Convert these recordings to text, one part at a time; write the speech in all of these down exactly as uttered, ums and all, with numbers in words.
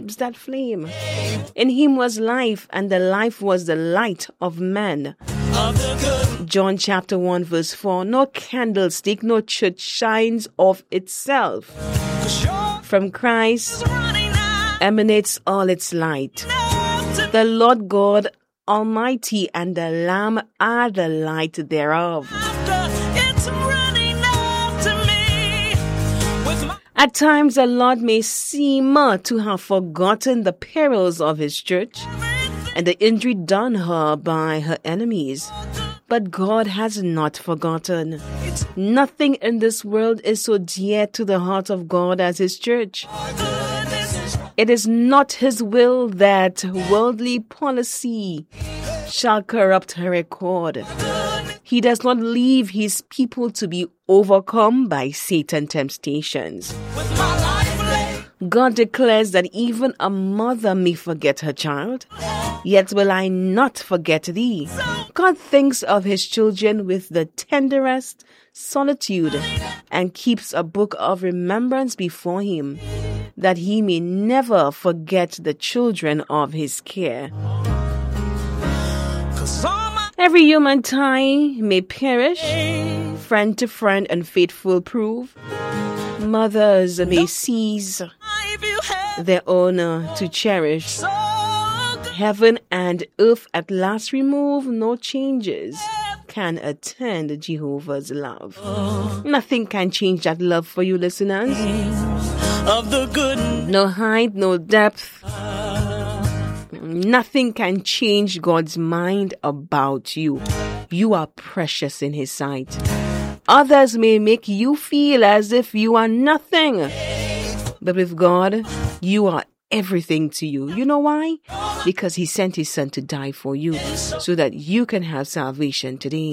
lips that flame. In him was life, and the life was the light of men. John chapter one verse four. No candlestick, no church shines of itself. From Christ emanates all its light. The Lord God Almighty and the Lamb are the light thereof. At times the Lord may seem to have forgotten the perils of his church and the injury done her by her enemies. But God has not forgotten. Nothing in this world is so dear to the heart of God as his church. It is not his will that worldly policy shall corrupt her record. He does not leave his people to be overcome by Satan's temptations. God declares that even a mother may forget her child, yet will I not forget thee. God thinks of his children with the tenderest solitude and keeps a book of remembrance before him, that he may never forget the children of his care. Every human tie may perish, friend to friend and faithful prove. Mothers may cease their honor to cherish. Heaven and earth at last remove, no changes can attend Jehovah's love. Nothing can change that love for you, listeners. Of the good. No height, no depth. Nothing can change God's mind about you. You are precious in his sight. Others may make you feel as if you are nothing. But with God, you are everything to you. You know why? Because he sent his son to die for you so that you can have salvation today.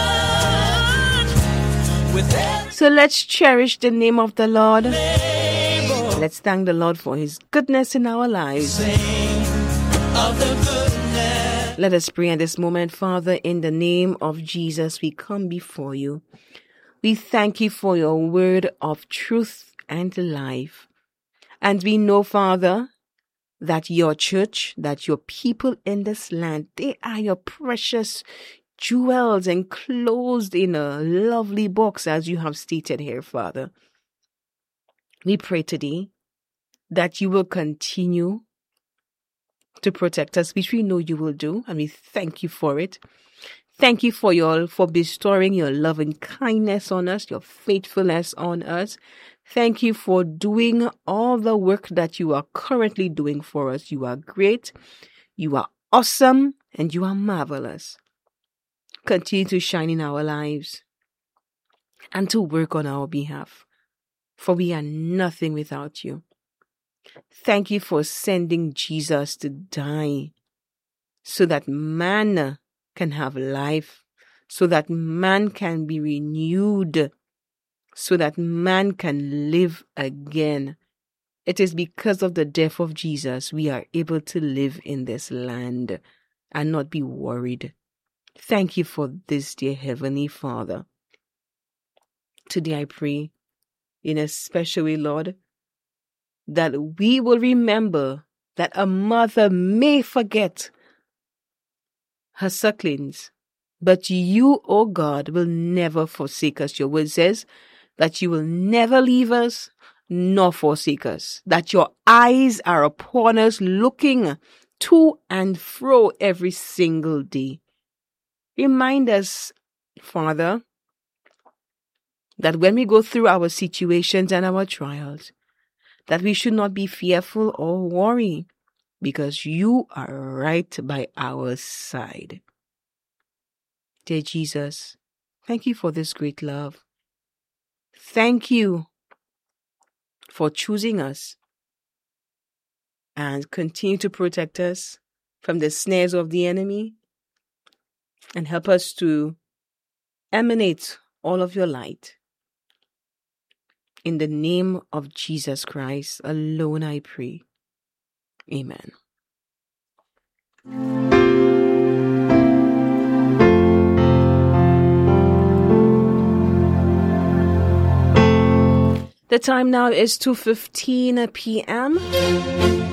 So let's cherish the name of the Lord. Let's thank the Lord for his goodness in our lives. Let us pray at this moment. Father, in the name of Jesus, we come before you. We thank you for your word of truth and life. And we know, Father, that your church, that your people in this land, they are your precious jewels enclosed in a lovely box, as you have stated here, Father. We pray today that you will continue to protect us, which we know you will do, and we thank you for it. Thank you for your for bestowing your loving kindness on us, your faithfulness on us. Thank you for doing all the work that you are currently doing for us. You are great, you are awesome, and you are marvelous. Continue to shine in our lives and to work on our behalf, for we are nothing without you. Thank you for sending Jesus to die so that man can have life, so that man can be renewed, so that man can live again. It is because of the death of Jesus we are able to live in this land and not be worried. Thank you for this, dear Heavenly Father. Today I pray in a special way, Lord, that we will remember that a mother may forget her sucklings, but you, O God, will never forsake us. Your word says that you will never leave us nor forsake us, that your eyes are upon us, looking to and fro every single day. Remind us, Father, that when we go through our situations and our trials, that we should not be fearful or worry, because you are right by our side. Dear Jesus, thank you for this great love. Thank you for choosing us, and continue to protect us from the snares of the enemy, and help us to emanate all of your light. In the name of Jesus Christ alone I pray. Amen. The time now is two fifteen p.m.